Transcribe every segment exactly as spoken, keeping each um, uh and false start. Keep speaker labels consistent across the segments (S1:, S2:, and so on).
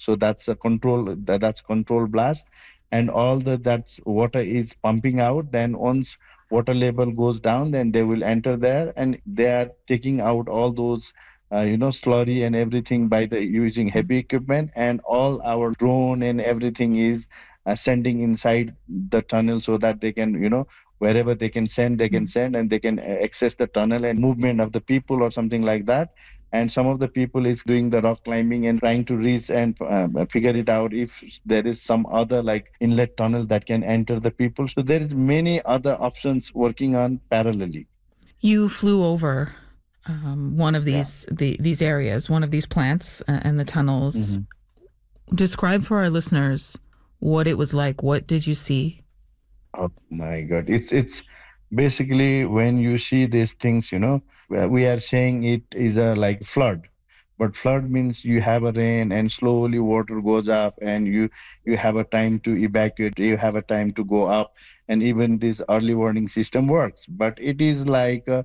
S1: So that's a control, that, that's control blast. And all the that's water is pumping out. Then once water level goes down, then they will enter there, and they are taking out all those uh, you know slurry and everything by the using heavy equipment, and all our drone and everything is uh, sending inside the tunnel, so that they can, you know wherever they can send, they can send, and they can uh, access the tunnel and movement of the people or something like that. And some of the people is doing the rock climbing and trying to reach and um, figure it out if there is some other like inlet tunnel that can enter the people. So there is many other options working on parallelly.
S2: You flew over um, one of these
S1: Yeah.
S2: the, these areas, one of these plants uh, and the tunnels.
S1: Mm-hmm.
S2: Describe for our listeners what it was like. What did you see?
S1: Oh my God. It's it's basically when you see these things, you know, uh, we are saying it is a like flood. But flood means you have a rain and slowly water goes up, and you you have a time to evacuate, you have a time to go up, and even this early warning system works. But it is like a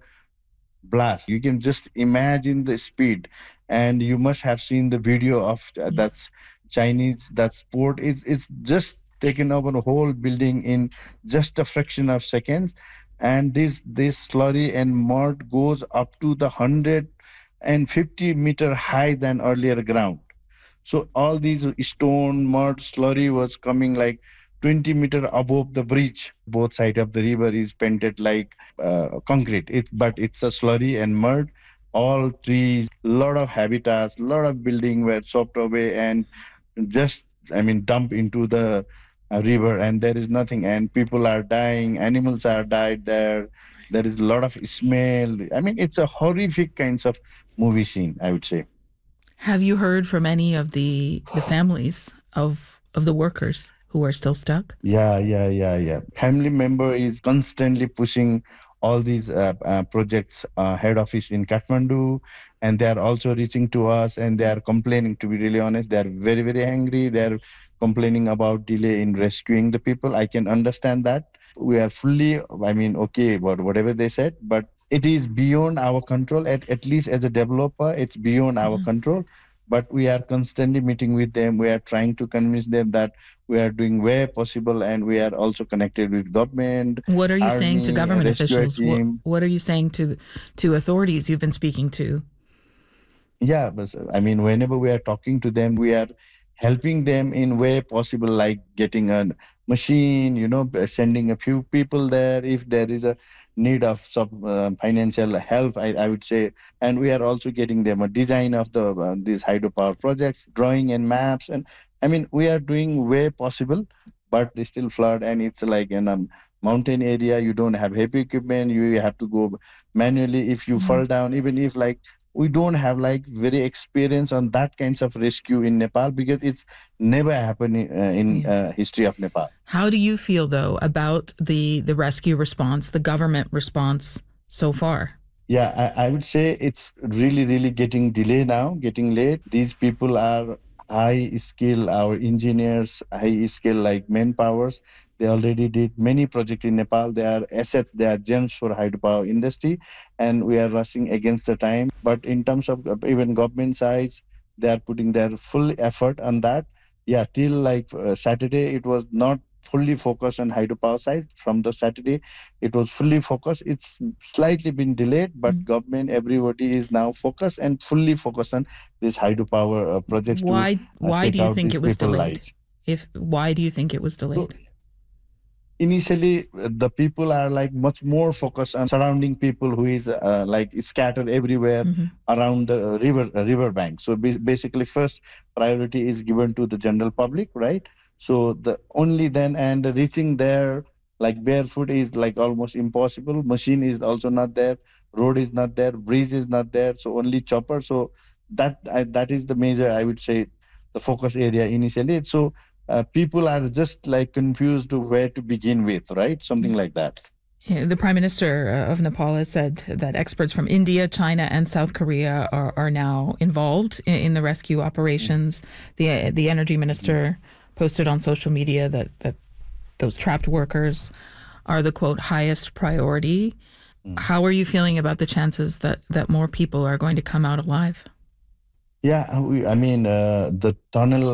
S1: blast. You can just imagine the speed, and you must have seen the video of uh,
S2: Yeah.
S1: that's Chinese that sport. It's it's just taken over the whole building in just a fraction of seconds, and this this slurry and mud goes up to the hundred and fifty meter high than earlier ground. So all these stone, mud, slurry was coming like twenty meter above the bridge. Both side of the river is painted like uh, concrete. It, but it's a slurry and mud. All trees, lot of habitats, lot of building were chopped away and just, I mean, dump into the uh, river, and there is nothing. And people are dying, animals are died there. There is a lot of smell. I mean, it's a horrific kinds of movie scene, I would say.
S2: Have you heard from any of the the families of of the workers who are still stuck?
S1: Yeah, yeah, yeah, yeah. Family member is constantly pushing all these uh, uh, projects uh, head office in Kathmandu, and they are also reaching to us, and they are complaining. To be really honest, they are very, very angry. They are complaining about delay in rescuing the people. I can understand that. We are fully, I mean, okay about whatever they said, but it is beyond our control. At at least as a developer, it's beyond our control. But we are constantly meeting with them. We are trying to convince them that we are doing where possible, and we are also connected with government,
S2: What are you saying to
S1: army,
S2: government
S1: rescue
S2: officials? What
S1: team.
S2: what are you saying to to authorities you've been speaking to?
S1: Yeah, but I mean, whenever we are talking to them, we are helping them in way possible, like getting a machine, you know, b- sending a few people there if there is a need of some uh, financial help, I, I would say. And we are also getting them a design of the uh, these hydropower projects, drawing and maps, and I mean, we are doing way possible, but they still flood, and it's like in a mountain area. You don't have heavy equipment. You have to go manually. If you fall down, even if like we don't have like very experience on that kinds of rescue in Nepal, because it's never happened in, uh, in
S2: Yeah.
S1: uh, history of Nepal.
S2: How do you feel though about the the rescue response, the government response so far?
S1: Yeah, I, I would say it's really, really getting delayed now, getting late. These people are high skill, our engineers, high skill like manpowers. They already did many projects in Nepal. They are assets, they are gems for hydropower industry, and we are rushing against the time. But in terms of uh, even government sides, they are putting their full effort on that. Yeah, till like uh, Saturday, it was not fully focused on hydropower side. From the Saturday, it was fully focused. It's slightly been delayed, but government, everybody is now focused and fully focused on this hydropower uh, projects to
S2: Why
S1: uh,
S2: why do
S1: take
S2: you
S1: out
S2: think
S1: these
S2: it was
S1: people
S2: delayed?
S1: lives.
S2: If why do you think it was
S1: So
S2: delayed?
S1: initially, uh, the people are like much more focused on surrounding people who is uh, like scattered everywhere around the river uh, river bank. So ba- basically, first priority is given to the general public, right? So the only then, and reaching there like barefoot is like almost impossible. Machine is also not there, road is not there, bridge is not there, so only chopper. So that I, that is the major, I would say, the focus area initially. So uh, people are just like confused to where to begin with, right? Something like that.
S2: Yeah, the Prime Minister uh, of Nepal has said that experts from India, China, and South Korea are, are now involved in, in the rescue operations. The the Energy Minister posted on social media that, that those trapped workers are the, quote, highest priority. How are you feeling about the chances that, that more people are going to come out alive?
S1: Yeah, we, I mean, uh, the tunnel